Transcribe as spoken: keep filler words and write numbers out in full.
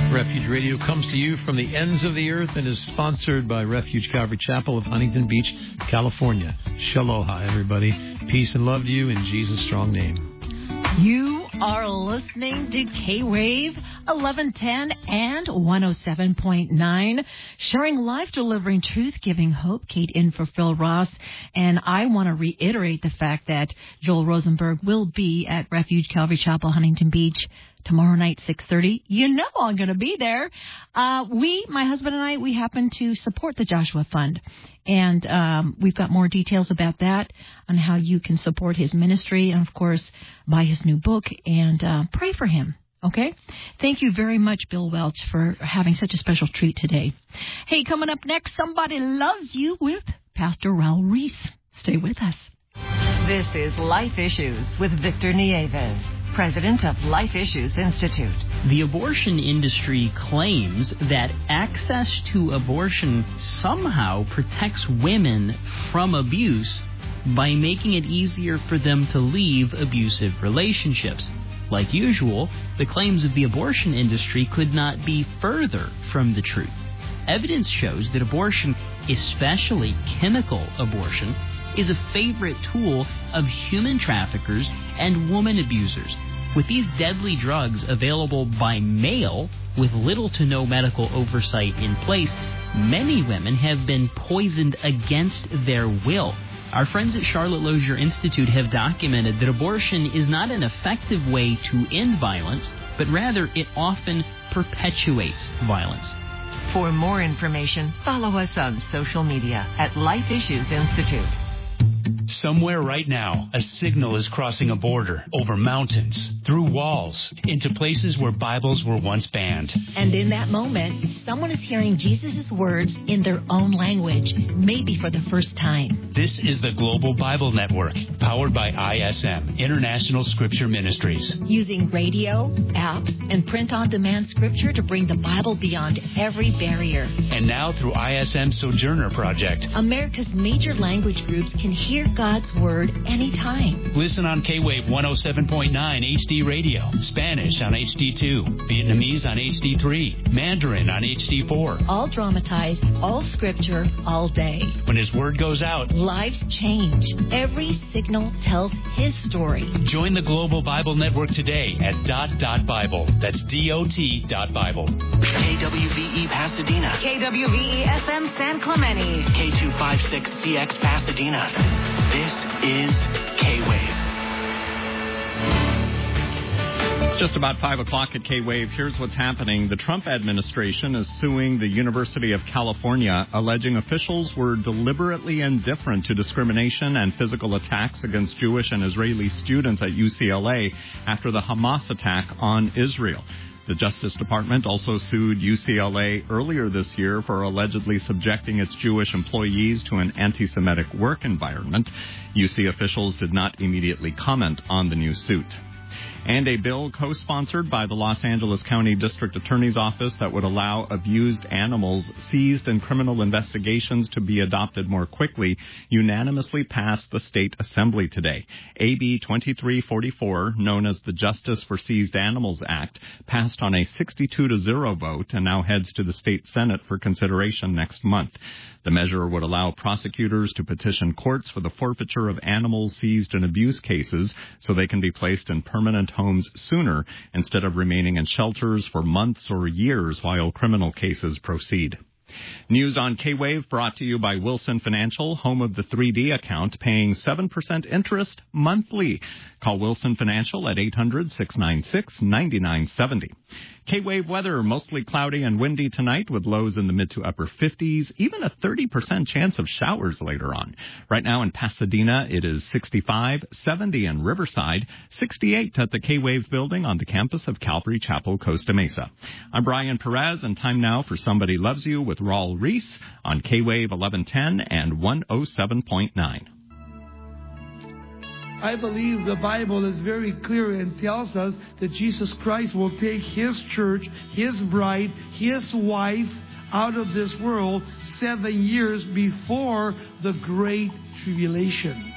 Refuge Radio comes to you from the ends of the earth and is sponsored by Refuge Calvary Chapel of Huntington Beach, California. Shalom, everybody. Peace and love to you in Jesus' strong name. You are listening to K-Wave eleven ten and one oh seven point nine, sharing life, delivering truth, giving hope. Kate in for Phil Ross. And I want to reiterate the fact that Joel Rosenberg will be at Refuge Calvary Chapel, Huntington Beach, tomorrow night, six thirty. You know I'm going to be there. Uh, we, my husband and I, we happen to support the Joshua Fund. And um, we've got more details about that, on how you can support his ministry and, of course, buy his new book and uh, pray for him. Okay? Thank you very much, Bill Welch, for having such a special treat today. Hey, coming up next, Somebody Loves You with Pastor Raul Reese. Stay with us. This is Life Issues with Victor Nieves, president of Life Issues Institute. The abortion industry claims that access to abortion somehow protects women from abuse by making it easier for them to leave abusive relationships. Like usual, the claims of the abortion industry could not be further from the truth. Evidence shows that abortion, especially chemical abortion, is a favorite tool of human traffickers and woman abusers. With these deadly drugs available by mail with little to no medical oversight in place, many women have been poisoned against their will. Our friends at Charlotte Lozier Institute have documented that abortion is not an effective way to end violence, but rather it often perpetuates violence. For more information, follow us on social media at Life Issues Institute. Somewhere right now, a signal is crossing a border, over mountains, through walls, into places where Bibles were once banned. And in that moment, someone is hearing Jesus' words in their own language, maybe for the first time. This is the Global Bible Network, powered by I S M, International Scripture Ministries. Using radio, apps, and print-on-demand scripture to bring the Bible beyond every barrier. And now through I S M Sojourner Project, America's major language groups can hear God's Word anytime. Listen on K-Wave one oh seven point nine H D Radio, Spanish on H D two, Vietnamese on H D three, Mandarin on H D four. All dramatized, all scripture, all day. When His Word goes out, lives change. Every signal tells His story. Join the Global Bible Network today at dot dot Bible. That's D O T dot Bible. K W V E Pasadena. K W V E F M San Clemente. K two five six C X Pasadena. This is K-Wave. It's just about five o'clock at K-Wave. Here's what's happening. The Trump administration is suing the University of California, alleging officials were deliberately indifferent to discrimination and physical attacks against Jewish and Israeli students at U C L A after the Hamas attack on Israel. The Justice Department also sued U C L A earlier this year for allegedly subjecting its Jewish employees to an anti-Semitic work environment. U C officials did not immediately comment on the new suit. And a bill co-sponsored by the Los Angeles County District Attorney's Office that would allow abused animals seized in criminal investigations to be adopted more quickly unanimously passed the state assembly today. A B twenty-three forty-four, known as the Justice for Seized Animals Act, passed on a sixty-two to zero vote and now heads to the state Senate for consideration next month. The measure would allow prosecutors to petition courts for the forfeiture of animals seized in abuse cases so they can be placed in permanent homes sooner instead of remaining in shelters for months or years while criminal cases proceed. News on K-Wave brought to you by Wilson Financial, home of the three D account, paying seven percent interest monthly. Call Wilson Financial at eight hundred, six nine six, nine nine seven zero. K-Wave weather, mostly cloudy and windy tonight with lows in the mid to upper fifties, even a thirty percent chance of showers later on. Right now in Pasadena, it is sixty-five, seventy in Riverside, sixty-eight at the K-Wave building on the campus of Calvary Chapel, Costa Mesa. I'm Brian Perez, and time now for Somebody Loves You with Raul Reese on K-Wave eleven ten and one oh seven point nine. I believe the Bible is very clear and tells us that Jesus Christ will take His church, His bride, His wife out of this world seven years before the Great Tribulation.